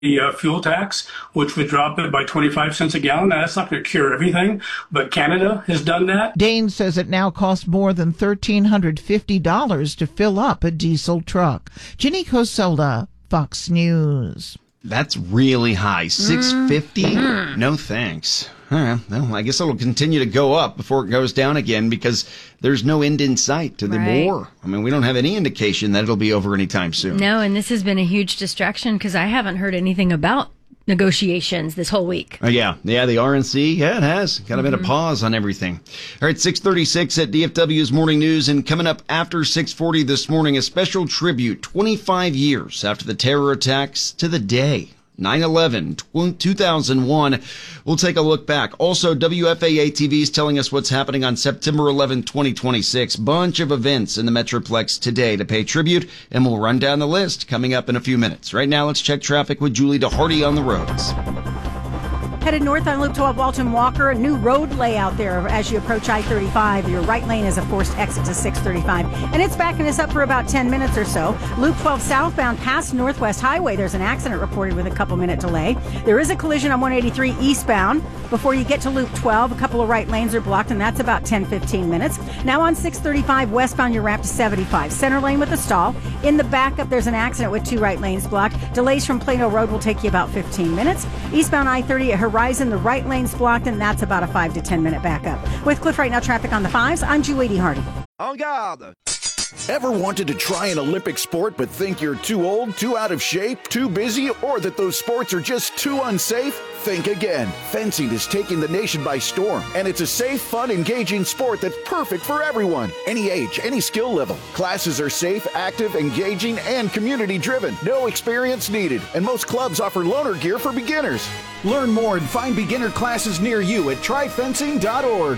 the fuel tax, which would drop it by 25 cents a gallon. Now, that's not going to cure everything, but Canada has done that. Dane says it now costs more than $1,350 to fill up a diesel truck. Ginny Coselda, Fox News. That's really high. $6.50? No thanks. Well, I guess it'll continue to go up before it goes down again because there's no end in sight to the war. I mean, we don't have any indication that it'll be over anytime soon. No, and this has been a huge distraction because I haven't heard anything about negotiations this whole week. Yeah, the RNC, it has kind of been a pause on everything. All right, 6:36 at DFW's Morning News, and coming up after 6:40 this morning, a special tribute 25 years after the terror attacks to the day. 9/11, 2001. We'll take a look back. Also, WFAA TV is telling us what's happening on September 11, 2026. Bunch of events in the Metroplex today to pay tribute, and we'll run down the list coming up in a few minutes. Right now, let's check traffic with Julie DeHardy on the roads. Headed north on Loop 12, Walton Walker, a new road layout there as you approach I-35. Your right lane is a forced exit to 635, and it's backing us up for about 10 minutes or so. Loop 12 southbound past Northwest Highway, there's an accident reported with a couple-minute delay. There is a collision on 183 eastbound. Before you get to Loop 12, a couple of right lanes are blocked, and that's about 10-15 minutes. Now on 635 westbound, you're wrapped to 75. Center lane with a stall. In the backup, there's an accident with 2 right lanes blocked. Delays from Plano Road will take you about 15 minutes. Eastbound I-30 at Horizon, the right lane's blocked, and that's about a 5 to 10 minute backup. With Cliff Right Now traffic on the 5s, I'm Julie DeHardy. En garde! Ever wanted to try an Olympic sport but think you're too old, too out of shape, too busy, or that those sports are just too unsafe? Think again. Fencing is taking the nation by storm, and it's a safe, fun, engaging sport that's perfect for everyone. Any age, any skill level. Classes are safe, active, engaging, and community-driven. No experience needed, and most clubs offer loaner gear for beginners. Learn more and find beginner classes near you at tryfencing.org.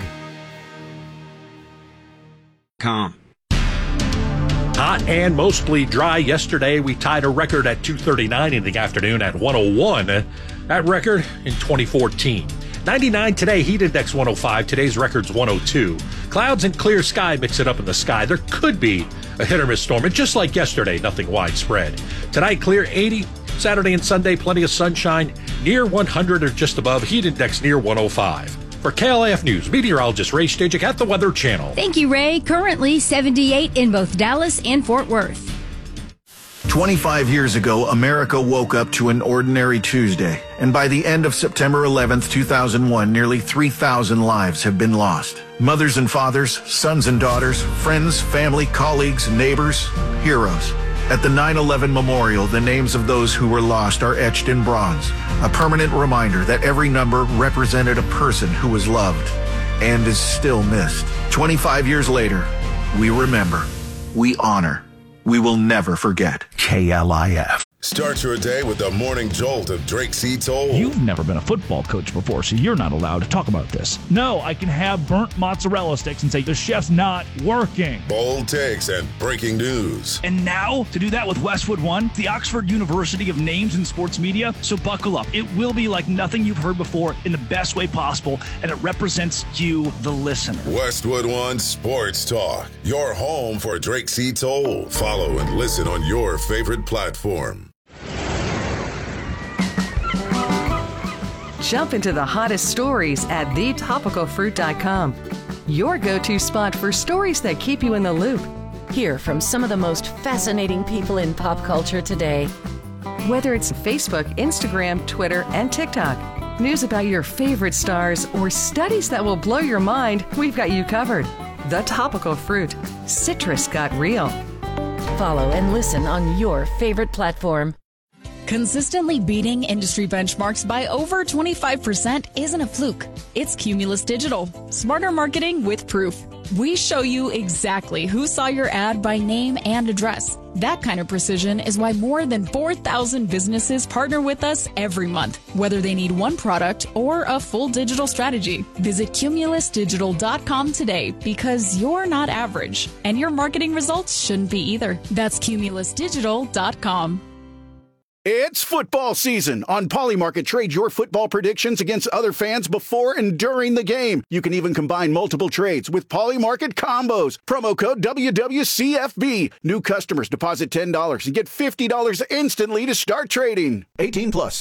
Hot and mostly dry yesterday. We tied a record at 2:39 in the afternoon at 101. That record in 2014. 99 today, heat index 105. Today's record's 102. Clouds and clear sky mix it up in the sky. There could be a hit or miss storm, and just like yesterday, nothing widespread. Tonight, clear 80. Saturday and Sunday, plenty of sunshine. Near 100 or just above. Heat index near 105. For KLAF News, meteorologist Ray Stajik at the Weather Channel. Thank you, Ray. Currently 78 in both Dallas and Fort Worth. 25 years ago, America woke up to an ordinary Tuesday, and by the end of September 11th, 2001, nearly 3,000 lives have been lost. Mothers and fathers, sons and daughters, friends, family, colleagues, neighbors, heroes. At the 9/11 Memorial, the names of those who were lost are etched in bronze, a permanent reminder that every number represented a person who was loved and is still missed. 25 years later, we remember, we honor, we will never forget. KLIF. Start your day with the morning jolt of Drake C. Toll. You've never been a football coach before, so you're not allowed to talk about this. No, I can have burnt mozzarella sticks and say the chef's not working. Bold takes and breaking news. And now, to do that with Westwood One, the Oxford University of Names in Sports Media. So buckle up. It will be like nothing you've heard before in the best way possible, and it represents you, the listener. Westwood One Sports Talk, your home for Drake C. Toll. Follow and listen on your favorite platform. Jump into the hottest stories at thetopicalfruit.com. Your go-to spot for stories that keep you in the loop. Hear from some of the most fascinating people in pop culture today. Whether it's Facebook, Instagram, Twitter, and TikTok, news about your favorite stars, or studies that will blow your mind, we've got you covered. The Topical Fruit. Citrus got real. Follow and listen on your favorite platform. Consistently beating industry benchmarks by over 25% isn't a fluke. It's Cumulus Digital. Smarter marketing with proof. We show you exactly who saw your ad by name and address. That kind of precision is why more than 4,000 businesses partner with us every month, whether they need one product or a full digital strategy. Visit cumulusdigital.com today because you're not average, and your marketing results shouldn't be either. That's cumulusdigital.com. It's football season. On Polymarket, trade your football predictions against other fans before and during the game. You can even combine multiple trades with Polymarket combos. Promo code WWCFB. New customers deposit $10 and get $50 instantly to start trading. 18 plus.